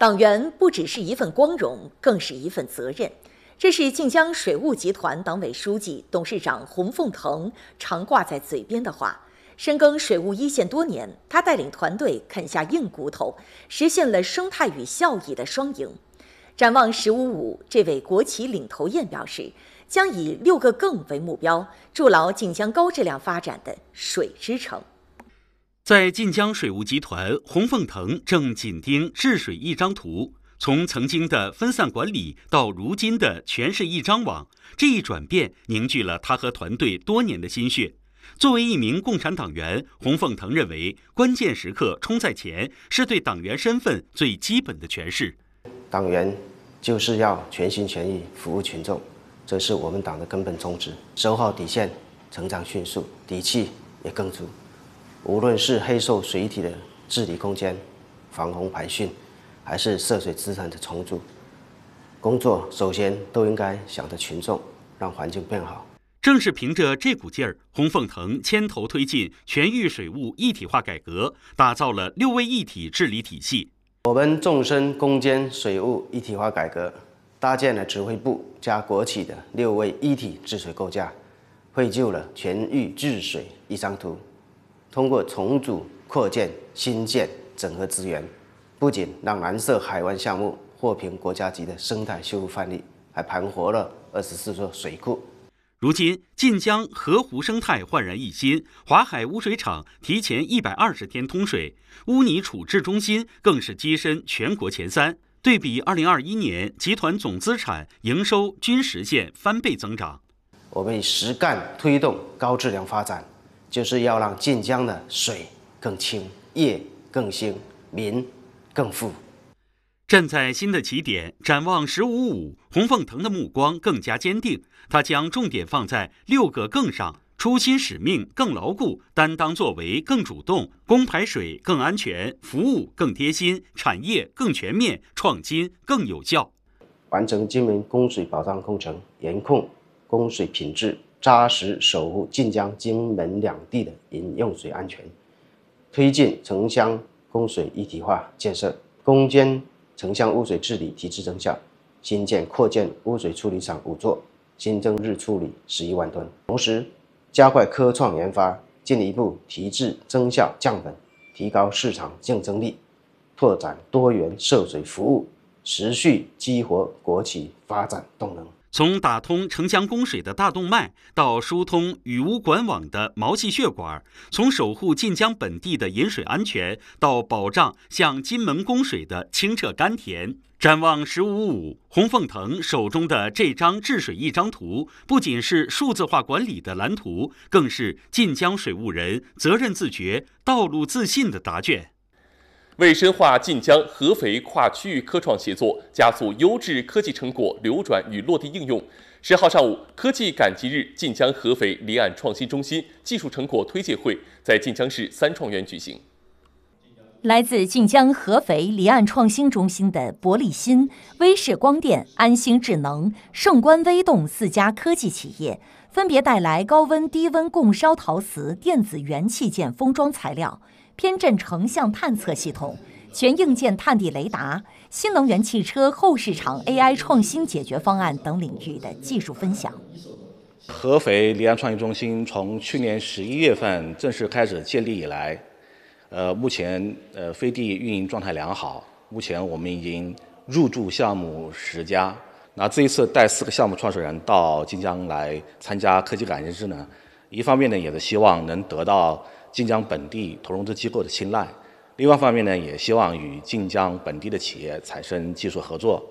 党员不只是一份光荣，更是一份责任。这是晋江水务集团党委书记、董事长洪凤腾常挂在嘴边的话。深耕水务一线多年，他带领团队啃下硬骨头，实现了生态与效益的双赢。展望“15+5”，这位国企领头雁表示，将以6个更为目标，筑牢晋江高质量发展的水之城。 在晋江水务集团，洪凤腾正紧盯治水一张图，从曾经的分散管理到如今的全是一张网，这一转变凝聚了他和团队多年的心血。作为一名共产党员，洪凤腾认为，关键时刻冲在前是对党员身份最基本的诠释。 党员就是要全心全意服务群众，这是我们党的根本宗旨。守好底线，成长迅速，底气也更足。无论是黑瘦水体的治理攻坚、防洪排汛，还是涉水资产的重组，工作首先都应该想着群众，让环境变好。 正是凭着这股劲儿，洪凤腾牵头推进全域水务一体化改革，打造了6位一体治理体系。 我们纵深攻坚水务一体化改革，搭建了指挥部加国企的6位一体治水构架，绘就了全域治水一张图。通过重组、扩建、新建、整合资源，不仅让蓝色海湾项目获评国家级的生态修复范例，还盘活了24座水库。 如今，晋江河湖生态焕然一新，华海污水厂提前120天通水，污泥处置中心更是跻身全国前3。对比2021年，集团总资产、营收均实现翻倍增长。 我们以实干推动高质量发展，就是要让晋江的水更清，业更兴，民更富。 站在新的起点，展望“15+5”，洪凤腾的目光更加坚定。他将重点放在6个更上，初心使命更牢固，担当作为更主动，供排水更安全，服务更贴心，产业更全面，创新更有效。 完成今年供水保障工程，严控供水品质，扎实守护晋江、金门两地的饮用水安全，推进城乡供水一体化建设，攻坚城乡污水治理提质增效，新建扩建污水处理厂5座，新增日处理11万吨。同时，加快科创研发，进一步提质增效降本，提高市场竞争力，拓展多元涉水服务，持续激活国企发展动能。 从打通城乡供水的大动脉，到疏通雨污管网的毛细血管；从守护晋江本地的饮水安全，到保障向金门供水的清澈甘甜。展望“15+5”，洪凤腾手中的这张治水一张图，不仅是数字化管理的蓝图，更是晋江水务人责任自觉、道路自信的答卷。 为深化晋江合肥跨区域科创协作，加速优质科技成果流转与落地应用，10号上午，科技赶集日晋江合肥离岸创新中心技术成果推介会在晋江市3创园举行。 来自晋江合肥离岸创新中心的博利新、威视光电、安兴智能、盛观微动4家科技企业，分别带来高温低温共烧陶瓷、电子元器件封装材料、偏振成像探测系统、全硬件探地雷达、新能源汽车后市场 AI 创新解决方案等领域的技术分享。 合肥离岸创新中心从去年11月份正式开始建立以来，目前飞地运营状态良好。目前我们已经入驻项目10家。那这一次带4个项目创始人到晋江来参加科技赶集日呢，一方面呢也是希望能得到晋江本地投融资机构的青睐，另外一方面呢也希望与晋江本地的企业产生技术合作。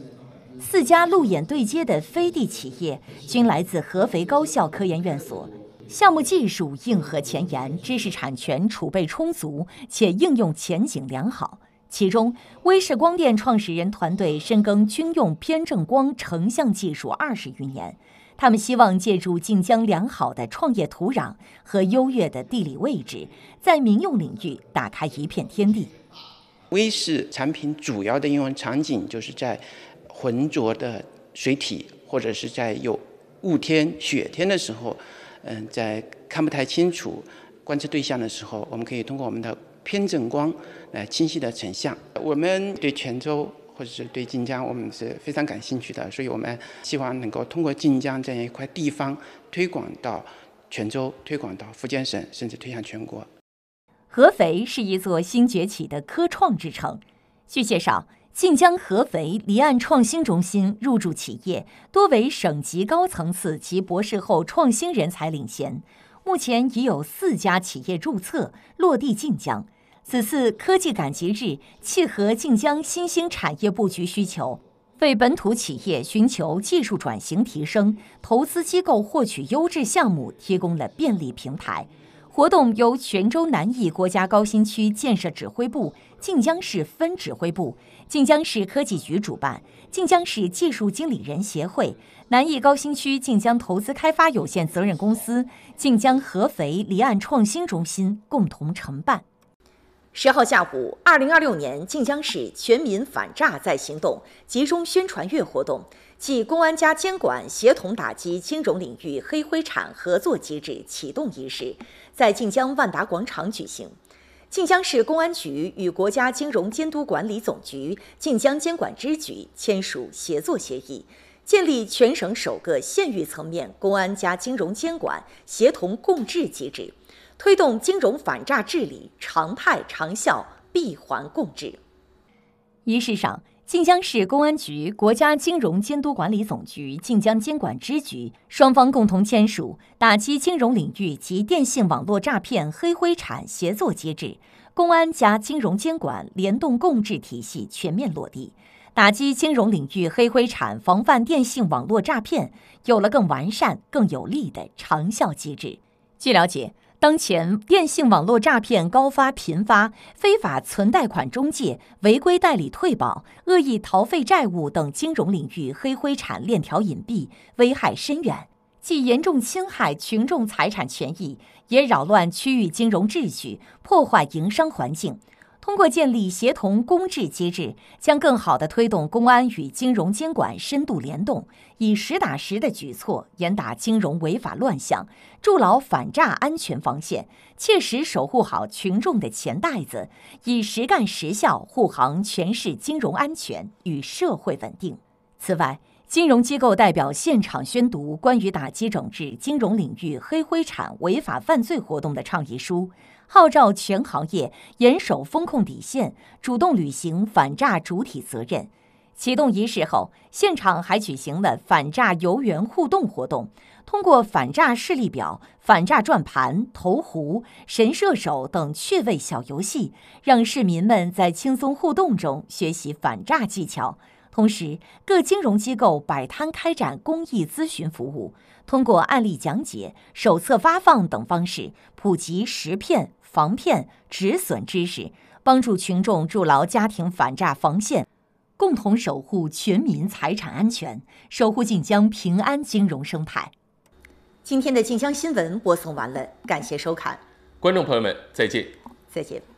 4家路演对接的飞地企业均来自合肥高校科研院所，项目技术硬核前沿，知识产权储备充足，且应用前景良好。其中，威视光电创始人团队深耕军用偏振光成像技术20余年，他们希望借助晋江良好的创业土壤和优越的地理位置，在民用领域打开一片天地。 威视产品主要的应用场景就是在浑浊的水体，或者是在有雾天、雪天的时候，在看不太清楚观测对象的时候，我们可以通过我们的偏振光清晰的成像。我们对泉州或者是对晋江，我们是非常感兴趣的，所以我们希望能够通过晋江这样一块地方推广到泉州，推广到福建省，甚至推向全国。 合肥是一座新崛起的科创之城。据介绍，晋江合肥离岸创新中心入驻企业多为省级高层次及博士后创新人才领衔，目前已有4家企业注册落地晋江。此次科技赶集日契合晋江新兴产业布局需求，为本土企业寻求技术转型提升、投资机构获取优质项目提供了便利平台。活动由泉州南翼国家高新区建设指挥部、晋江市分指挥部、晋江市科技局主办，晋江市技术经理人协会、南翼高新区晋江投资开发有限责任公司、晋江合肥离岸创新中心共同承办。10号下午，2026年晋江市全民反诈在行动集中宣传月活动暨公安加监管协同打击金融领域黑灰产合作机制启动仪式在晋江万达广场举行。晋江市公安局与国家金融监督管理总局晋江监管支局签署协作协议，建立全省首个县域层面公安加金融监管协同共治机制，推动金融反诈治理常态长效闭环共治。仪式上，晋江市公安局、国家金融监督管理总局、晋江监管支局双方共同签署打击金融领域及电信网络诈骗黑灰产协作机制，公安加金融监管联动共治体系全面落地，打击金融领域黑灰产、防范电信网络诈骗有了更完善、更有力的长效机制。据了解，当前电信网络诈骗高发频发，非法存贷款中介、违规代理退保、恶意逃废债务等金融领域黑灰产链条隐蔽，危害深远，既严重侵害群众财产权益，也扰乱区域金融秩序，破坏营商环境。通过建立协同公治机制，将更好地推动公安与金融监管深度联动，以实打实的举措严打金融违法乱象，筑牢反诈安全防线，切实守护好群众的钱袋子，以实干实效护航全市金融安全与社会稳定。此外，金融机构代表现场宣读关于打击整治金融领域黑灰产违法犯罪活动的倡议书，号召全行业严守风控底线，主动履行反诈主体责任。启动仪式后，现场还举行了反诈游园互动活动，通过反诈示例表、反诈转盘、投壶、神射手等趣味小游戏，让市民们在轻松互动中学习反诈技巧。同时，各金融机构摆摊开展公益咨询服务，通过案例讲解、手册发放等方式，普及识骗、防骗、止损知识，帮助群众筑牢家庭反诈防线，共同守护全民财产安全，守护晋江平安金融生态。今天的晋江新闻播送完了，感谢收看， 观众朋友们，再见。 再见。